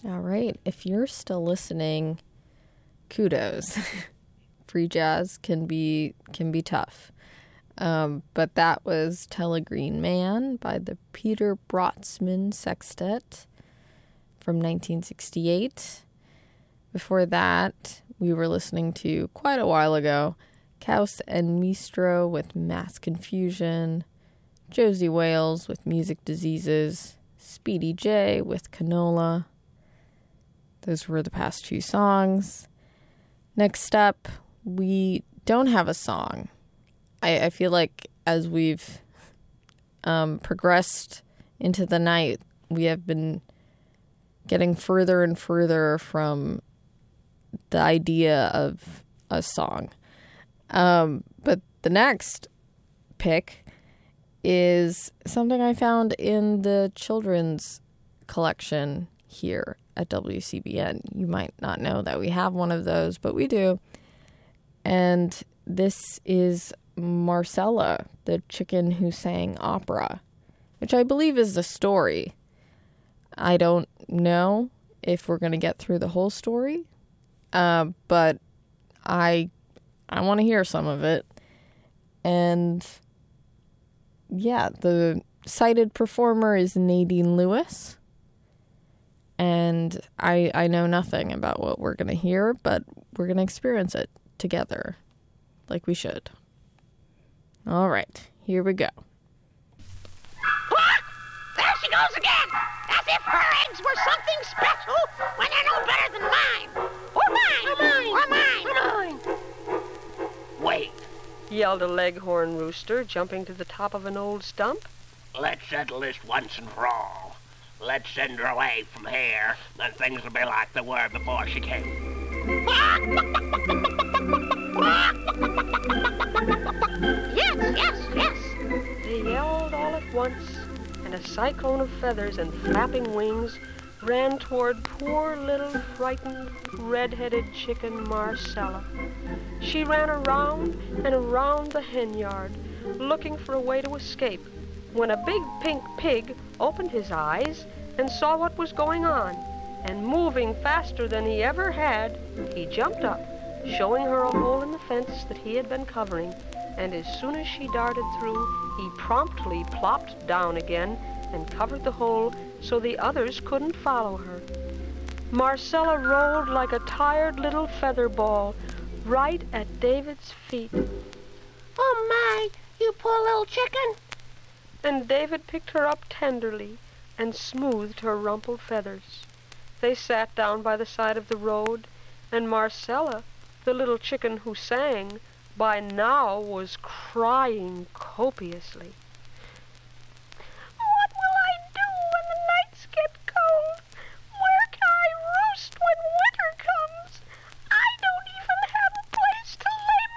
All right. If you're still listening, kudos. Free jazz can be tough. But that was Telegreen Man by the Peter Brötzmann Sextet from 1968. Before that, we were listening to, quite a while ago, Kaus and Mistro with Mass Confusion, Josie Wales with Music Diseases, Speedy J with Canola. Those were the past two songs. Next up, we don't have a song. I feel like as we've progressed into the night, we have been getting further and further from the idea of a song. But the next pick is something I found in the children's collection here at WCBN. You might not know that we have one of those, but we do. And this is Marcella, the chicken who sang opera, which I believe is the story. I don't know if we're going to get through the whole story, but I want to hear some of it. And yeah, the cited performer is Nadine Lewis. And I know nothing about what we're going to hear, but we're going to experience it together, like we should. All right, here we go. What? There she goes again! As if her eggs were something special when they're no better than mine! Or mine! Wait, yelled a leghorn rooster, jumping to the top of an old stump. let's settle this once and for all. Let's send her away from here, then things will be like they were before she came. Yes. They yelled all at once, and a cyclone of feathers and flapping wings ran toward poor little frightened red-headed chicken Marcella. She ran around and around the hen yard, looking for a way to escape, when a big pink pig opened his eyes and saw what was going on, and moving faster than he ever had, he jumped up, showing her a hole in the fence that he had been covering, and as soon as she darted through, he promptly plopped down again and covered the hole so the others couldn't follow her. Marcella rolled like a tired little feather ball right at David's feet. Oh my, you poor little chicken. And David picked her up tenderly and smoothed her rumpled feathers. They sat down by the side of the road, and Marcella, the little chicken who sang, by now was crying copiously. What will I do when the nights get cold? Where can I roost when winter comes? I don't even have a place to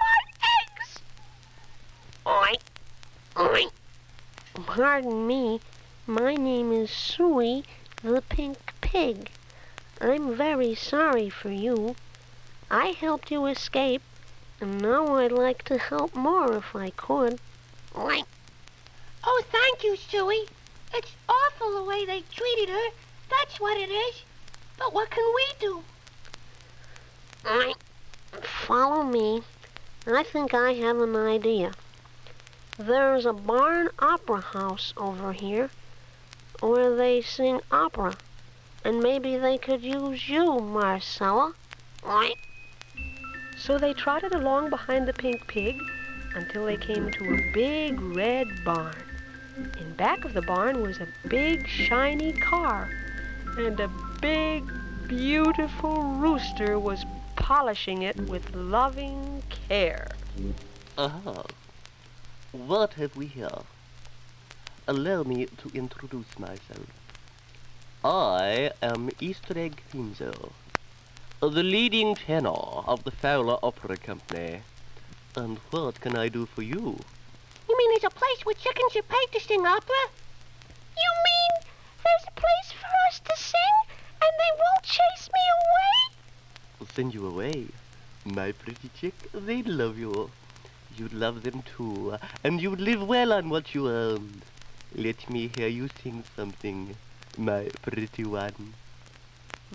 lay my eggs. Oink. Pardon me. My name is Suey, the Pink Pig. I'm very sorry for you. I helped you escape, and now I'd like to help more if I could. Oink. Oh, thank you, Suey. It's awful the way they treated her. That's what it is. But what can we do? Follow me. I think I have an idea. There's a barn opera house over here where they sing opera. And maybe they could use you, Marcella. So they trotted along behind the pink pig until they came to a big red barn. In back of the barn was a big shiny car, and a big, beautiful rooster was polishing it with loving care. Aha. What have we here? Allow me to introduce myself. I am Easter Egg Finzo, the leading tenor of the Fowler Opera Company. And what can I do for you? You mean there's a place where chickens should pay to sing opera? You mean there's a place for us to sing and they won't chase me away? Send you away? My pretty chick, they'd love you. You'd love them too, and you'd live well on what you earned. Let me hear you sing something, my pretty one.